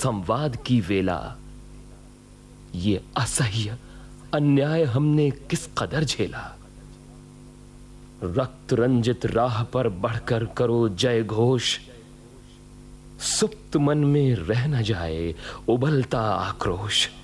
संवाद की वेला। ये असह्य अन्याय हमने किस कदर झेला। रक्त रंजित राह पर बढ़कर करो जय घोष, सुप्त मन में रह न जाए उबलता आक्रोश।